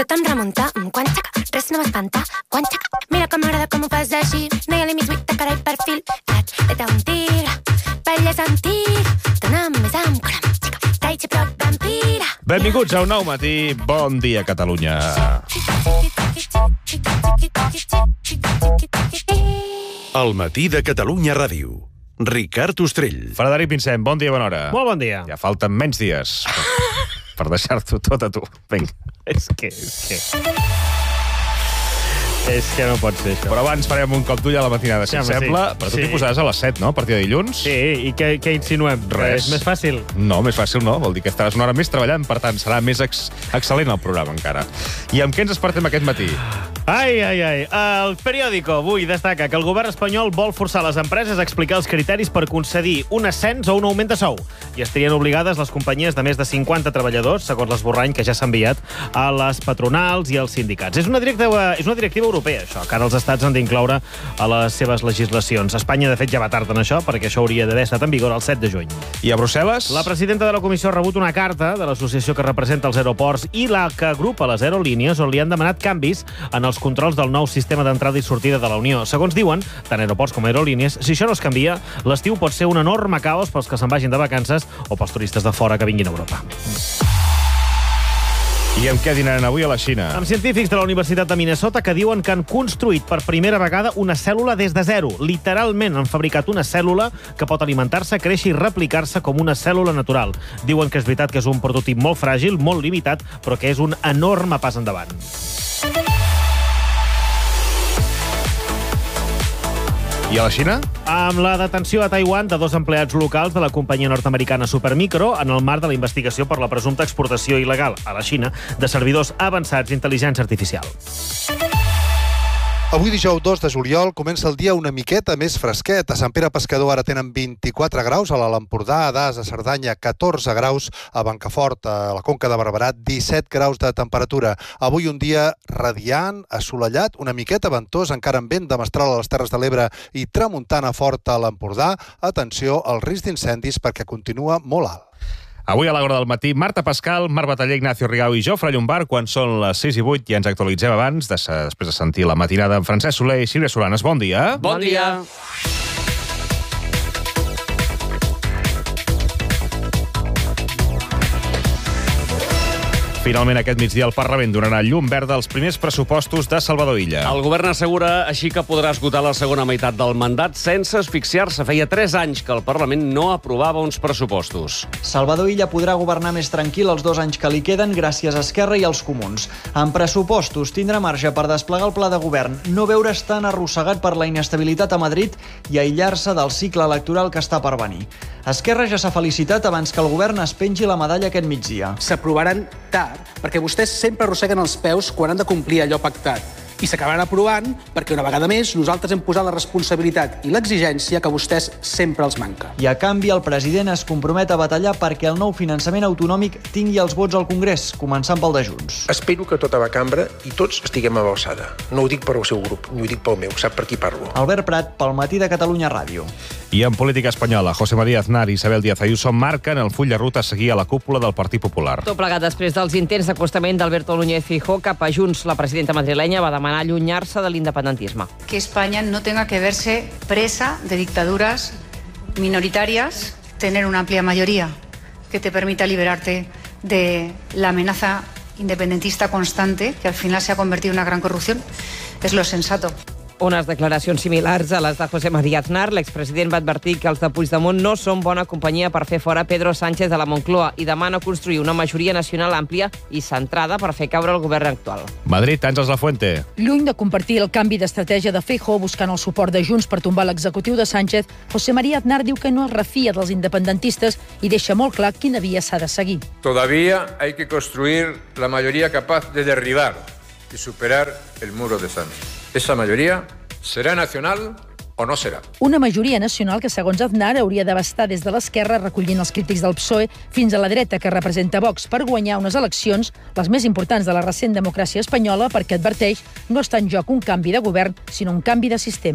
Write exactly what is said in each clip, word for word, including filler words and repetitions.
tot em remunta, quan xaca, res no m'espanta, quan xaca, mira com m'agrada com ho fas així, no hi ha límits, buita cara i perfil, vaig de un tigre, balla antic, dona'm més amb colam, xaca, taixa però vampira. Benvinguts a un nou matí, bon dia Catalunya. El matí de Catalunya Ràdio. Ricard Ostrell. Frederic Vincent, bon dia, bona hora. Molt bon dia. Ja falten menys dies per, per deixar-t'ho tot a tu. Vinga, és que... És que... És que no pot ser, això. Però abans farem un cop d'ull a la matinada, si Sí, et home, sembla. sí. Però tu Sí. t'hi posaràs a les set, no? A partir de dilluns. Sí, i què, què insinuem? Res. És més fàcil? No, més fàcil no. Vol dir que estaràs una hora més treballant, per tant, serà més ex excel·lent el programa, encara. I amb què ens despertem aquest matí? Ai, ai, ai. El periòdico avui destaca que el govern espanyol vol forçar les empreses a explicar els criteris per concedir un ascens o un augment de sou. I estarien obligades les companyies de més de cinquanta treballadors, segons l'esborrany que ja s'ha enviat a les patronals i als sindicats. És una directiva, és una directiva europea, això, que ara els estats han d'incloure a les seves legislacions. Espanya, de fet, ja va tard en això, perquè això hauria d'haver estat en vigor el set de juny. I a Brussel·les? La presidenta de la comissió ha rebut una carta de l'associació que representa els aeroports i la que agrupa les aerolínies, on li han demanat canvis en els controls del nou sistema d'entrada i sortida de la Unió. Segons diuen, tant aeroports com aerolínies, si això no es canvia, l'estiu pot ser un enorme caos pels que se'n vagin de vacances o pels turistes de fora que vinguin a Europa. I amb què dinaran avui a la Xina? Amb científics de la Universitat de Minnesota que diuen que han construït per primera vegada una cèl·lula des de zero. Literalment han fabricat una cèl·lula que pot alimentar-se, créixer i replicar-se com una cèl·lula natural. Diuen que és veritat que és un prototip molt fràgil, molt limitat, però que és un enorme pas endavant. I a la Xina? Amb la detenció a Taiwan de dos empleats locals de la companyia nord-americana Supermicro en el marc de la investigació per la presumpta exportació il·legal a la Xina de servidors avançats d'intel·ligència artificial. Avui dijous dos de juliol comença el dia una miqueta més fresquet. A Sant Pere Pescador ara tenen vint-i-quatre graus, a l'Alt Empordà, a Das, a Cerdanya, catorze graus, a Blancafort, a la Conca de Barberà, disset graus de temperatura. Avui un dia radiant, assolellat, una miqueta ventós, encara amb vent de mestral a les Terres de l'Ebre i tramuntana forta a l'Empordà. Atenció al risc d'incendis perquè continua molt alt. Avui a l'hora del matí, Marta Pascal, Marc Bataller, Ignacio Rigau i Jofre Llombard, quan són les sis i vuit, i ens actualitzem abans, de, després de sentir la matinada amb Francesc Soler i Sílvia Solanes. Bon dia. Bon dia. Finalment, aquest migdia, el Parlament donarà llum verda als primers pressupostos de Salvador Illa. El govern assegura així que podrà esgotar la segona meitat del mandat sense asfixiar-se. Feia tres anys que el Parlament no aprovava uns pressupostos. Salvador Illa podrà governar més tranquil els dos anys que li queden gràcies a Esquerra i als Comuns. En pressupostos tindrà marge per desplegar el pla de govern, no veure's tan arrossegat per la inestabilitat a Madrid i aïllar-se del cicle electoral que està per venir. Esquerra ja s'ha felicitat abans que el govern es pengi la medalla aquest migdia. S'aprovaran tard, perquè vostès sempre arrosseguen els peus quan han de complir allò pactat. I s'acabaran aprovant perquè, una vegada més, nosaltres hem posat la responsabilitat i l'exigència que a vostès sempre els manca. I a canvi, el president es compromet a batallar perquè el nou finançament autonòmic tingui els vots al Congrés, començant pel de Junts. Espero que tota la cambra i tots estiguem a l'alçada. No ho dic per al seu grup, ni ho dic pel meu, sap per qui parlo. Albert Prat, pel matí de Catalunya Ràdio. I en política espanyola, José María Aznar i Isabel Díaz Ayuso marquen el full de ruta a seguir a la cúpula del Partit Popular. Tot plegat després dels intents d'acostament d'Alberto Núñez Feijóo cap a Junts, la presidenta madrilenya va demanar allunyar-se de l'independentisme. Que España no tenga que verse presa de dictaduras minoritarias, tener una amplia mayoría que te permita liberarte de la amenaza independentista constante, que al final se ha convertido en una gran corrupción, es lo sensato. Unes declaracions similars a les de José María Aznar. L'expresident va advertir que els de Puigdemont no són bona companyia per fer fora Pedro Sánchez de la Moncloa i demana construir una majoria nacional àmplia i centrada per fer caure el govern actual. Madrid, Àngels Lafuente. Lluny de compartir el canvi d'estratègia de Feijóo buscant el suport de Junts per tombar l'executiu de Sánchez, José María Aznar diu que no es refia dels independentistes i deixa molt clar quina via s'ha de seguir. Todavía hay que construir la mayoría capaz de derribar y superar el muro de Sánchez. Esa mayoría será nacional o no serà. Una majoria nacional que, segons Aznar, hauria d'abastar des de l'esquerra, recollint els crítics del P S O E, fins a la dreta que representa Vox, per guanyar unes eleccions, les més importants de la recent democràcia espanyola, perquè adverteix no està en joc un canvi de govern, sinó un canvi de sistema.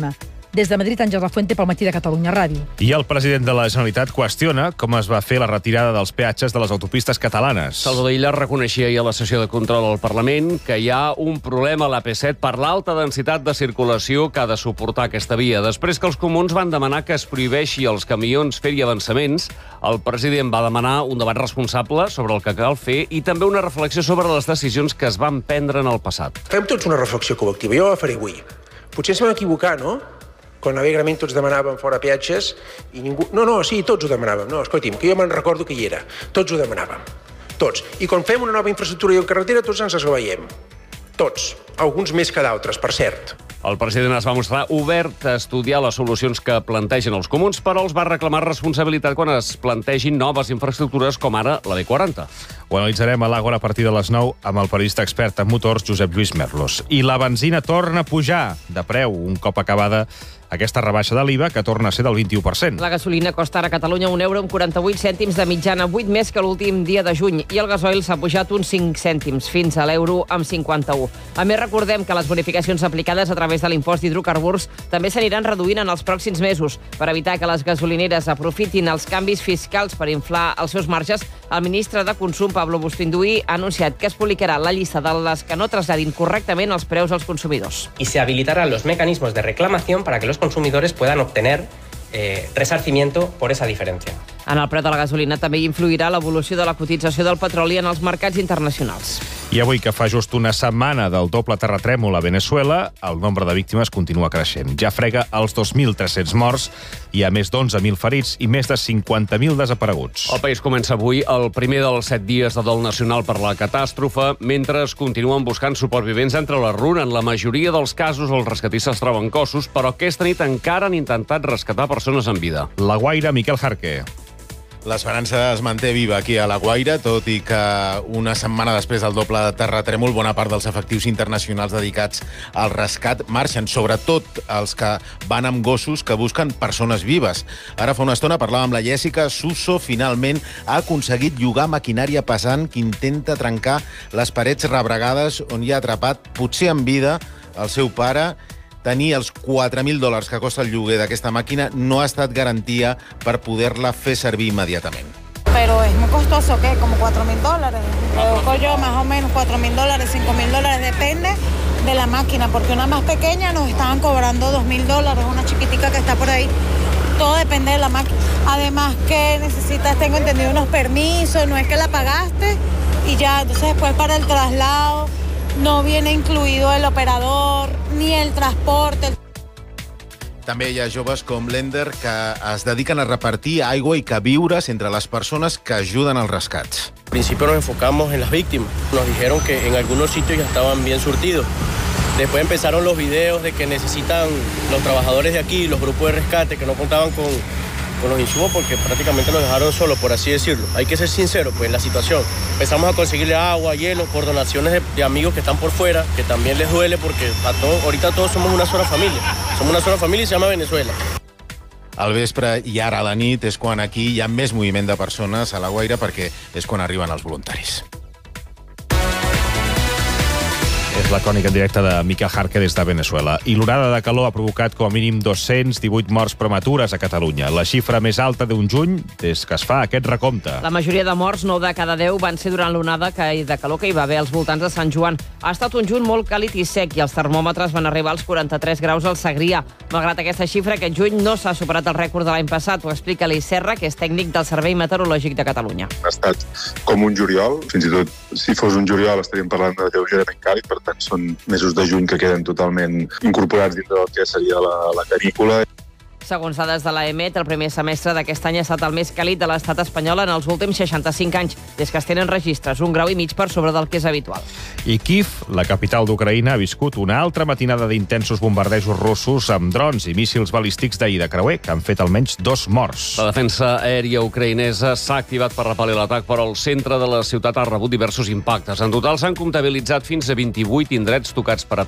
Des de Madrid, Àngel Lafuente, pel Matí de Catalunya Ràdio. I el president de la Generalitat qüestiona com es va fer la retirada dels peatges de les autopistes catalanes. Salvador Illa reconeixia ahir a la sessió de control al Parlament que hi ha un problema a l'A P set per l'alta densitat de circulació que ha de suportar aquesta via. Després que els comuns van demanar que es prohibeixi als camions fer-hi avançaments, el president va demanar un debat responsable sobre el que cal fer i també una reflexió sobre les decisions que es van prendre en el passat. Fem tots una reflexió col·lectiva. Jo la faré avui. Potser ens vam equivocar, no? Quan alegrement tots demanàvem fora peatges i ningú... No, no, sí, tots ho demanàvem. No, escolti'm, que jo me'n recordo que hi era. Tots ho demanàvem. Tots. I quan fem una nova infraestructura i carretera, tots ens esveiem. Tots. Alguns més que d'altres, per cert. El president es va mostrar obert a estudiar les solucions que plantegen els comuns, però els va reclamar responsabilitat quan es plantegin noves infraestructures com ara la B quaranta. Ho analitzarem a l'Àgora a partir de les nou amb el periodista expert en motors Josep Lluís Merlos. I la benzina torna a pujar de preu un cop acabada aquesta rebaixa de l'I V A, que torna a ser del vint-i-u per cent. La gasolina costa ara a Catalunya un euro amb quaranta-vuit cèntims de mitjana, vuit més que l'últim dia de juny, i el gasoil s'ha pujat uns cinc cèntims, fins a l'euro amb cinquanta-u. A més, recordem que les bonificacions aplicades a través de l'impost d'hidrocarburs també s'aniran reduint en els pròxims mesos. Per evitar que les gasolineres aprofitin els canvis fiscals per inflar els seus marges, el ministre de Consum, Pablo Bustinduy, ha anunciat que es publicarà la llista de les que no traslladin correctament els preus als consumidors. Y se habilitarán los mecanismos de reclamación para que los consumidores puedan obtener eh, resarcimiento por esa diferencia. En el preu de la gasolina també hi influirà l'evolució de la cotització del petroli en els mercats internacionals. I avui, que fa just una setmana del doble terratrèmol a Veneçuela, el nombre de víctimes continua creixent. Ja frega els dos mil tres-cents morts, hi ha més d'onze mil ferits i més de cinquanta mil desapareguts. El país comença avui el primer dels set dies de dol nacional per la catàstrofe, mentre es continuen buscant supervivents entre la runa. En la majoria dels casos, els rescatistes troben cossos, però aquesta nit encara han intentat rescatar persones en vida. La Guaira, Miquel Jarque. L'esperança es manté viva aquí a La Guaira, tot i que una setmana després del doble terratrèmol, bona part dels efectius internacionals dedicats al rescat marxen, sobretot els que van amb gossos que busquen persones vives. Ara fa una estona parlàvem amb la Jèssica Suso, finalment ha aconseguit llogar maquinària pesant que intenta trencar les parets rebregades on hi ha atrapat, potser en vida, el seu pare. Tenir els quatre mil dòlars que costa el lloguer d'aquesta màquina no ha estat garantia per poder-la fer servir immediatament. Pero es muy costoso, ¿qué? Como cuatro mil dólares. Busco yo más o menos cuatro mil dólares, cinco mil dólares, depende de la máquina, porque una más pequeña nos estaban cobrando dos mil dólares, una chiquitica que está por ahí. Todo depende de la máquina. Además que necesitas, tengo entendido, unos permisos, no es que la pagaste y ya, entonces después para el traslado no viene incluido el operador ni el transporte. També hi ha joves com l'Ender que es dediquen a repartir aigua i queviures entre les persones que ajuden als rescats. Al principio nos enfocamos en las víctimas. Nos dijeron que en algunos sitios ya estaban bien surtidos. Después empezaron los videos de que necesitan los trabajadores de aquí, los grupos de rescate, que no contaban con, con los insumos porque prácticamente nos dejaron solos, por así decirlo. Hay que ser sinceros, pues, en la situación. Empezamos a conseguirle agua, hielo, por donaciones de, de amigos que están por fuera, que también les duele porque a todo, ahorita todos somos una sola familia. Somos una sola familia y se llama Venezuela. Al vespre i ara a la nit és quan aquí hi ha més moviment de persones a La Guaira, perquè és quan arriben els voluntaris. És la crònica en directe de Miquel Jarque des de Veneçuela. I l'onada de calor ha provocat com a mínim dos-cents divuit morts prematures a Catalunya, la xifra més alta d'un juny des que es fa aquest recompte. La majoria de morts, nou de cada deu, van ser durant l'onada de calor que hi va haver als voltants de Sant Joan. Ha estat un juny molt càlid i sec i els termòmetres van arribar als quaranta-tres graus al Segrià. Malgrat aquesta xifra, aquest juny no s'ha superat el rècord de l'any passat. Ho explica l'I Serra, que és tècnic del Servei Meteorològic de Catalunya. Ha estat com un juliol. Fins i tot, si fos un juliol, estaríem parlant de lleugerament càlid, per tant, són mesos de juny que queden totalment incorporats dintre del que seria la, la canícula. Segons dades de l'A E M E T, el primer semestre d'aquest any ha estat el més càlid de l'estat espanyol en els últims seixanta-cinc anys, des que es tenen registres, un grau i mig per sobre del que és habitual. I Kíev, la capital d'Ucraïna, ha viscut una altra matinada d'intensos bombardejos russos amb drons i míssils balístics d'ahir de creuer, que han fet almenys dos morts. La defensa aèria ucraïnesa s'ha activat per repel·lir l'atac, però el centre de la ciutat ha rebut diversos impactes. En total s'han comptabilitzat fins a vint-i-vuit indrets tocats per